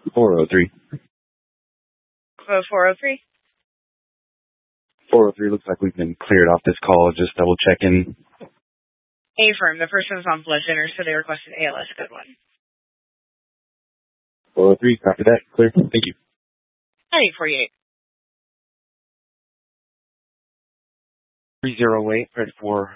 403. 403. 403 looks like we've been cleared off this call. Just double checking. Affirm. The person was on blood thinners, so they requested ALS. Good one. 403, copy that. Clear. Thank you. 848. 308, ready for